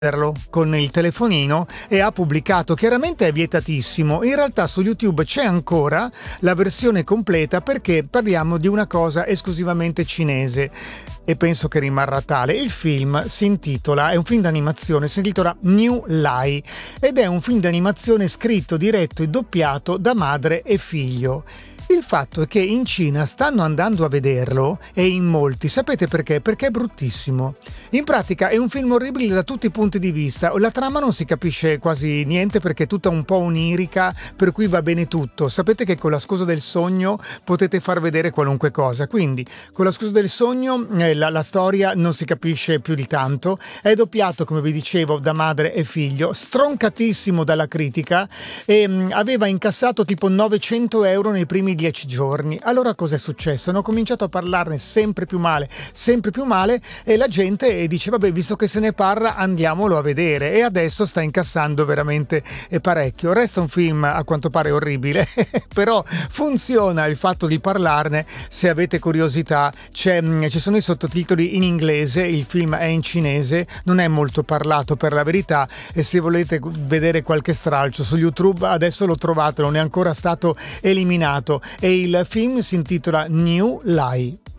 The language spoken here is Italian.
con il telefonino e ha pubblicato. Chiaramente è vietatissimo. In realtà su YouTube c'è ancora la versione completa perché parliamo di una cosa esclusivamente cinese e penso che rimarrà tale. Il film è un film d'animazione, si intitola New Lai ed è un film d'animazione scritto, diretto e doppiato da madre e figlio. Il fatto è che in Cina stanno andando a vederlo e in molti, sapete perché? Perché è bruttissimo. In pratica è un film orribile da tutti i punti di vista, la trama non si capisce quasi niente perché è tutta un po' onirica, per cui va bene tutto. Sapete che con La scusa del sogno potete far vedere qualunque cosa, quindi con La scusa del sogno la storia non si capisce più di tanto, è doppiato come vi dicevo da madre e figlio, stroncatissimo dalla critica e aveva incassato tipo 900 euro nei primi 10 giorni. Allora cos'è successo? Hanno cominciato a parlarne sempre più male e la gente dice vabbè, visto che se ne parla andiamolo a vedere, e adesso sta incassando veramente parecchio. Resta un film a quanto pare orribile però funziona il fatto di parlarne. Se avete curiosità ci sono i sottotitoli in inglese, il film è in cinese, non è molto parlato per la verità, e se volete vedere qualche stralcio su YouTube adesso lo trovate, non è ancora stato eliminato, e il film si intitola New Lai.